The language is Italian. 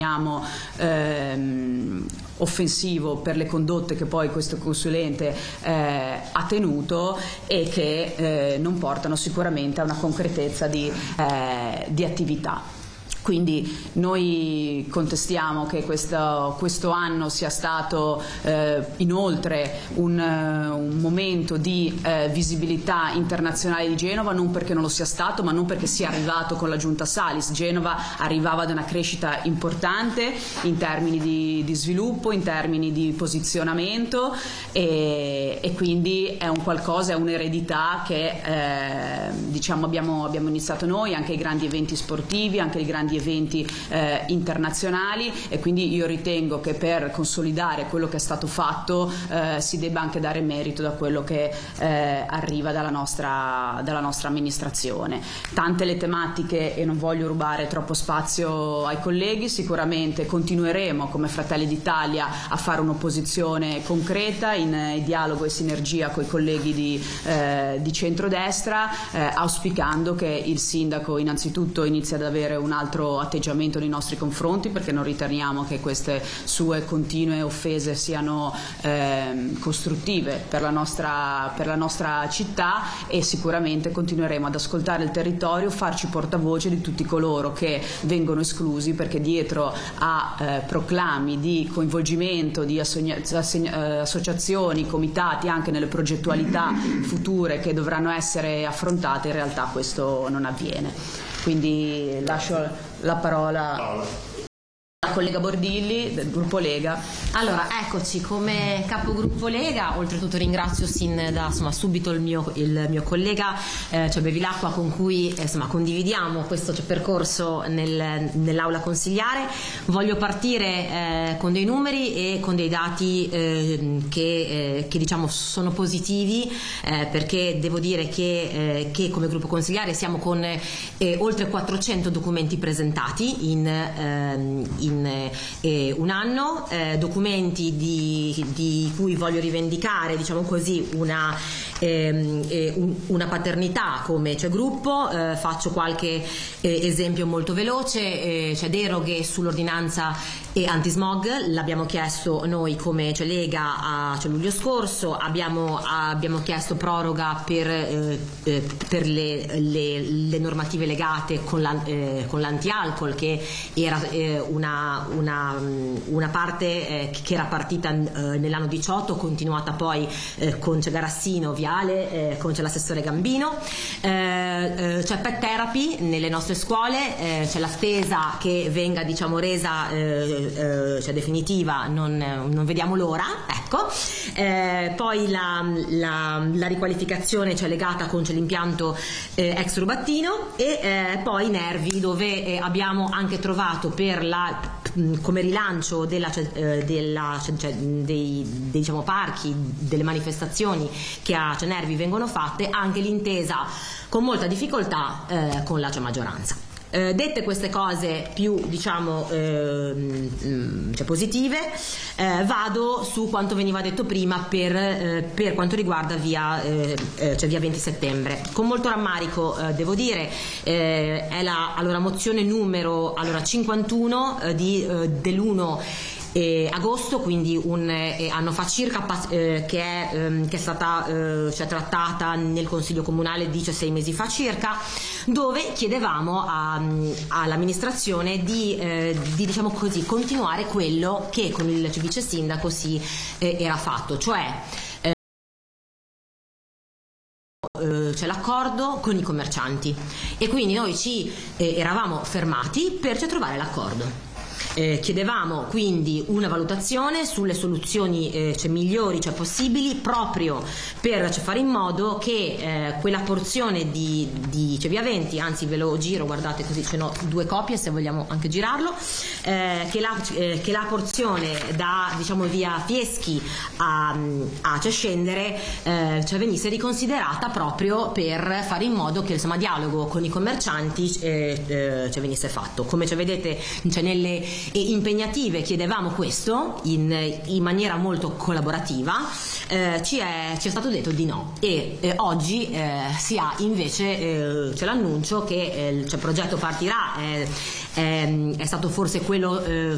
offensivo per le condotte che poi questo consulente ha tenuto e che non portano sicuramente a una concretezza di attività. Quindi noi contestiamo che questo anno sia stato inoltre un momento di visibilità internazionale di Genova, non perché non lo sia stato, ma non perché sia arrivato con la giunta Salis. Genova arrivava da una crescita importante in termini di sviluppo, in termini di posizionamento e quindi è un qualcosa, è un'eredità che diciamo abbiamo iniziato noi, anche i grandi eventi sportivi, anche i grandi eventi internazionali, e quindi io ritengo che per consolidare quello che è stato fatto si debba anche dare merito da quello che arriva dalla nostra amministrazione. Tante le tematiche e non voglio rubare troppo spazio ai colleghi, sicuramente continueremo come Fratelli d'Italia a fare un'opposizione concreta in dialogo e sinergia con i colleghi di centrodestra, auspicando che il sindaco innanzitutto inizi ad avere un altro atteggiamento nei nostri confronti, perché non riteniamo che queste sue continue offese siano costruttive per la nostra città, e sicuramente continueremo ad ascoltare il territorio, farci portavoce di tutti coloro che vengono esclusi, perché dietro a proclami di coinvolgimento di associazioni, comitati, anche nelle progettualità future che dovranno essere affrontate, in realtà questo non avviene. Quindi lascio la parola alla collega Bordilli del gruppo Lega. Allora, eccoci come capogruppo Lega. Oltretutto ringrazio subito il mio collega Bevilacqua, con cui condividiamo questo percorso nell'aula consigliare. Voglio partire con dei numeri e con dei dati che diciamo sono positivi, perché devo dire che come gruppo consigliare siamo con oltre 400 documenti presentati in un anno, documenti di cui voglio rivendicare, diciamo così, una paternità come gruppo. Faccio qualche esempio molto veloce. Deroghe sull'ordinanza antismog, l'abbiamo chiesto noi come Lega a luglio scorso. Abbiamo chiesto proroga per le normative legate con l'anti-alcol, che era una parte che era partita nell'anno 18, continuata poi con Garassino, Viale, con l'assessore Gambino. C'è pet therapy nelle nostre scuole, c'è la spesa che venga resa definitiva, non vediamo l'ora, ecco. Poi la riqualificazione legata con l'impianto ex Rubattino, e poi Nervi, dove abbiamo anche trovato come rilancio dei parchi, delle manifestazioni che a Nervi vengono fatte, anche l'intesa con molta difficoltà con la maggioranza. Dette queste cose più positive, vado su quanto veniva detto prima per quanto riguarda via 20 settembre. Con molto rammarico devo dire, è la mozione numero 51 dell'1 agosto, quindi un anno fa circa, che è stata trattata nel Consiglio Comunale 6 mesi fa circa, dove chiedevamo all'amministrazione di continuare quello che con il vice sindaco era fatto, cioè c'è l'accordo con i commercianti, e quindi noi ci eravamo fermati per trovare l'accordo. Chiedevamo quindi una valutazione sulle soluzioni migliori possibili, proprio per fare in modo che quella porzione di via 20, anzi ve lo giro, guardate, così ce n'ho 2 copie se vogliamo anche girarlo, che la porzione da via Fieschi a Scendere venisse riconsiderata, proprio per fare in modo che dialogo con i commercianti venisse fatto. Come vedete nelle impegnative chiedevamo questo in maniera molto collaborativa, ci è stato detto di no, e oggi si ha invece c'è l'annuncio che il progetto partirà. È stato forse quello